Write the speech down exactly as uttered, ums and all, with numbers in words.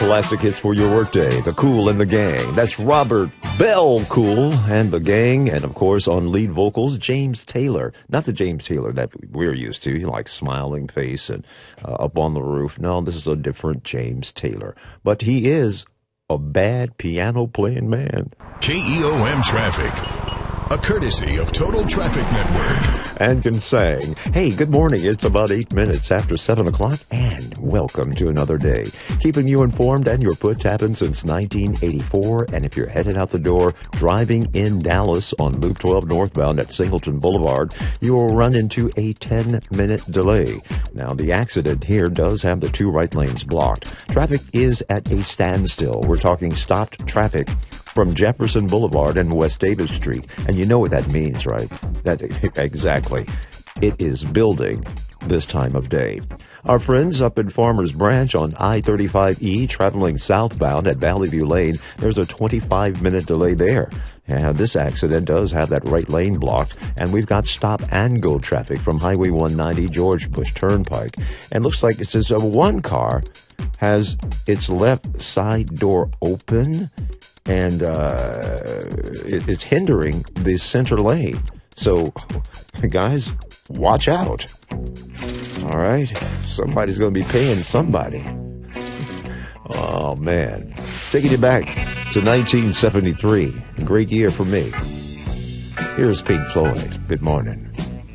classic hits for your workday. The Kool and the Gang. That's Robert Bell Kool and the Gang. And, of course, on lead vocals, James Taylor. Not the James Taylor that we're used to, like smiling face and uh, up on the roof. No, this is a different James Taylor. But he is a bad piano-playing man. K E O M Traffic, a courtesy of Total Traffic Network. And can sing. Hey, good morning. It's about eight minutes after seven o'clock, and welcome to another day. Keeping you informed and your foot tapping since nineteen eighty-four. And if you're headed out the door, driving in Dallas on Loop twelve northbound at Singleton Boulevard, you will run into a ten-minute delay. Now, the accident here does have the two right lanes blocked. Traffic is at a standstill. We're talking stopped traffic from Jefferson Boulevard and West Davis Street. And you know what that means, right? That exactly. It is building this time of day. Our friends up in Farmers Branch on I thirty-five E traveling southbound at Valley View Lane, there's a twenty-five minute delay there. And this accident does have that right lane blocked, and we've got stop and go traffic from Highway one ninety George Bush Turnpike. And looks like it says uh, one car has its left side door open, and uh, it, it's hindering the center lane. So, guys, watch out. All right? Somebody's going to be paying somebody. Oh, man. Taking you back to nineteen seventy-three. Great year for me. Here's Pink Floyd. Good morning.